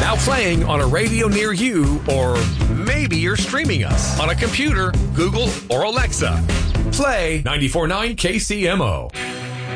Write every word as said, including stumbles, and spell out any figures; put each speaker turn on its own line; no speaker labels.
Now playing on a radio near you, or maybe you're streaming us on a computer, Google, or Alexa. Play ninety-four point nine K C M O.